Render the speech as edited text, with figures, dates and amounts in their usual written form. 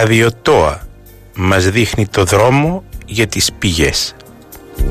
ραδιοτόα μας δείχνει το δρόμο για τις πηγές.